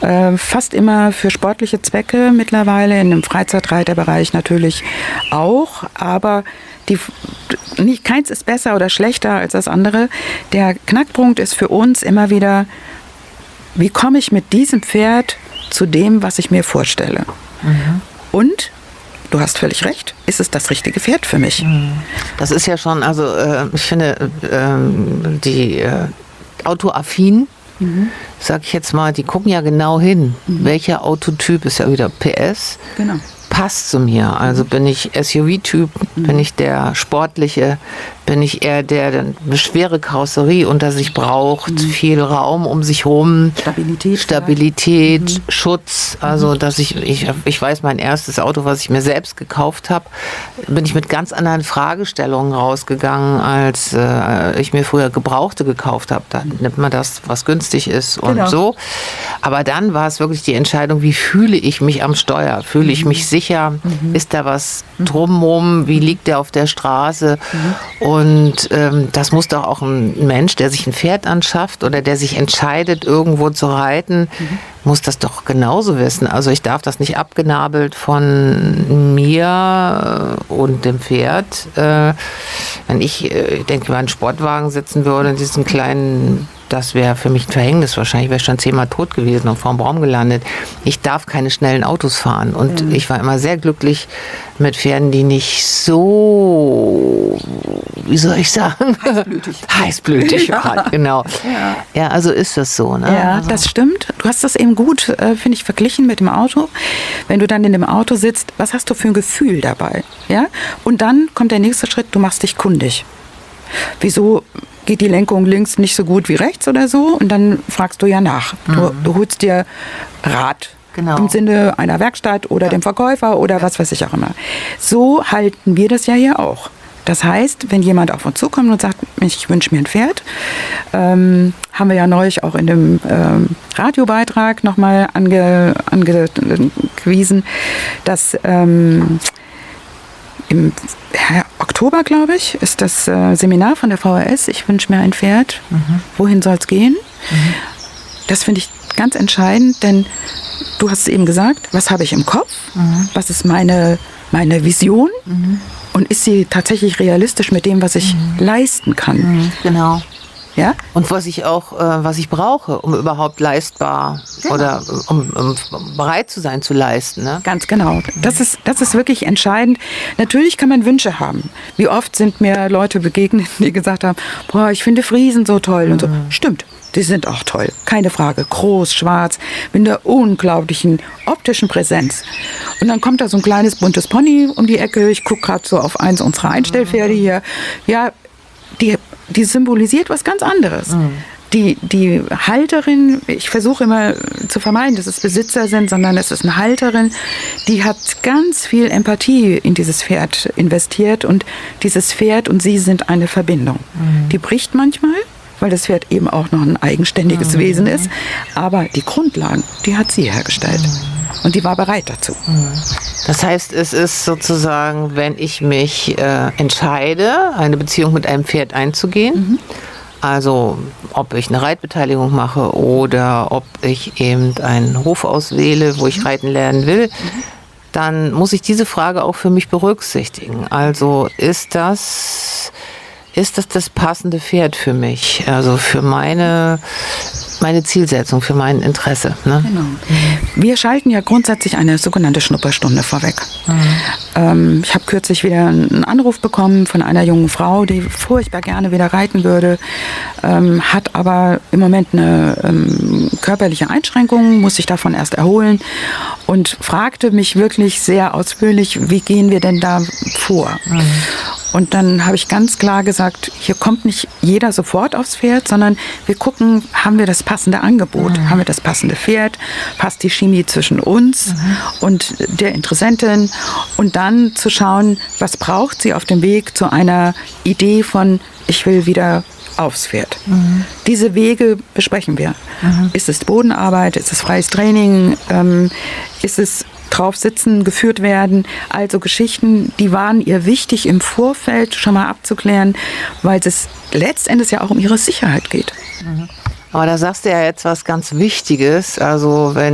fast immer für sportliche Zwecke mittlerweile, in dem Freizeitreiterbereich natürlich auch, aber keins ist besser oder schlechter als das andere. Der Knackpunkt ist für uns immer wieder, wie komme ich mit diesem Pferd zu dem, was ich mir vorstelle? Und du hast völlig recht. Ist es das richtige Pferd für mich? Das ist ja schon, also ich finde, die Autoaffinen, sag ich jetzt mal, die gucken ja genau hin. Welcher Autotyp ist ja wieder PS? Genau. Passt zu mir. Also bin ich SUV-Typ, bin ich der Sportliche, bin ich eher der eine schwere Karosserie unter sich braucht, viel Raum um sich rum, Stabilität, Schutz. Also dass ich weiß, mein erstes Auto, was ich mir selbst gekauft habe, bin ich mit ganz anderen Fragestellungen rausgegangen, als ich mir früher Gebrauchte gekauft habe. Da nimmt man das, was günstig ist und so. Aber dann war es wirklich die Entscheidung, wie fühle ich mich am Steuer? Fühle ich mich sicher? Ist da was drumherum? Wie liegt der auf der Straße? Und das muss doch auch ein Mensch, der sich ein Pferd anschafft oder der sich entscheidet, irgendwo zu reiten, muss das doch genauso wissen. Also ich darf das nicht abgenabelt von mir und dem Pferd. Wenn ich denke, mal einen Sportwagen sitzen würde, diesen kleinen, das wäre für mich ein Verhängnis. Wahrscheinlich wäre ich schon 10-mal tot gewesen und vorm Baum gelandet. Ich darf keine schnellen Autos fahren. Und ich war immer sehr glücklich mit Pferden, die nicht so, wie soll ich sagen? Heißblütig waren, genau. Ja, also ist das so. Ne? Ja, also. Das stimmt. Du hast das eben gut, finde ich, verglichen mit dem Auto. Wenn du dann in dem Auto sitzt, was hast du für ein Gefühl dabei? Ja? Und dann kommt der nächste Schritt, du machst dich kundig. Wieso geht die Lenkung links nicht so gut wie rechts oder so? Und dann fragst du ja nach. Du holst dir Rat. Genau. Im Sinne einer Werkstatt oder dem Verkäufer oder was weiß ich auch immer. So halten wir das ja hier auch. Das heißt, wenn jemand auf uns zukommt und sagt, ich wünsche mir ein Pferd, haben wir ja neulich auch in dem Radiobeitrag nochmal angewiesen, dass im Oktober, glaube ich, ist das Seminar von der VHS, ich wünsche mir ein Pferd, wohin soll es gehen? Das finde ich ganz entscheidend, denn du hast es eben gesagt, was habe ich im Kopf? Was ist meine Vision? Und ist sie tatsächlich realistisch mit dem, was ich leisten kann? Genau. Ja? Und was ich brauche, um überhaupt leistbar oder um bereit zu sein zu leisten. Ne? Ganz genau. Das ist wirklich entscheidend. Natürlich kann man Wünsche haben. Wie oft sind mir Leute begegnet, die gesagt haben, boah, ich finde Friesen so toll und so. Stimmt, die sind auch toll. Keine Frage. Groß, schwarz, mit einer unglaublichen optischen Präsenz. Und dann kommt da so ein kleines buntes Pony um die Ecke. Ich gucke gerade so auf eins unserer Einstellpferde hier. Ja, die symbolisiert was ganz anderes. Die Halterin, ich versuche immer zu vermeiden, dass es Besitzer sind, sondern es ist eine Halterin, die hat ganz viel Empathie in dieses Pferd investiert und dieses Pferd und sie sind eine Verbindung. Die bricht manchmal, weil das Pferd eben auch noch ein eigenständiges Wesen ist, aber die Grundlagen, die hat sie hergestellt. Und die war bereit dazu. Das heißt, es ist sozusagen, wenn ich mich entscheide, eine Beziehung mit einem Pferd einzugehen, also ob ich eine Reitbeteiligung mache oder ob ich eben einen Hof auswähle, wo ich reiten lernen will, dann muss ich diese Frage auch für mich berücksichtigen. Also ist das passende Pferd für mich? Also für meine Zielsetzung, für mein Interesse. Ne? Genau. Wir schalten ja grundsätzlich eine sogenannte Schnupperstunde vorweg. Ich habe kürzlich wieder einen Anruf bekommen von einer jungen Frau, die furchtbar gerne wieder reiten würde, hat aber im Moment eine körperliche Einschränkung, muss sich davon erst erholen und fragte mich wirklich sehr ausführlich, wie gehen wir denn da vor? Und dann habe ich ganz klar gesagt, hier kommt nicht jeder sofort aufs Pferd, sondern wir gucken, haben wir das passende Angebot, haben wir das passende Pferd, passt die Chemie zwischen uns und der Interessentin und dann zu schauen, was braucht sie auf dem Weg zu einer Idee von, ich will wieder aufs Pferd. Diese Wege besprechen wir. Ist es Bodenarbeit, ist es freies Training, ist es drauf sitzen, geführt werden. Also Geschichten, die waren ihr wichtig im Vorfeld schon mal abzuklären, weil es letztendlich ja auch um ihre Sicherheit geht. Aber da sagst du ja jetzt was ganz Wichtiges. Also wenn